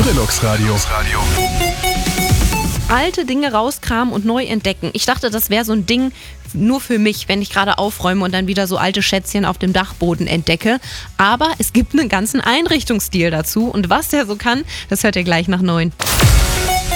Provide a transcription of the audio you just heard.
Marilux Radio. Alte Dinge rauskramen und neu entdecken. Ich dachte, das wäre so ein Ding nur für mich, wenn ich gerade aufräume und dann wieder so alte Schätzchen auf dem Dachboden entdecke. Aber es gibt einen ganzen Einrichtungsstil dazu und was der so kann, das hört ihr gleich nach 9.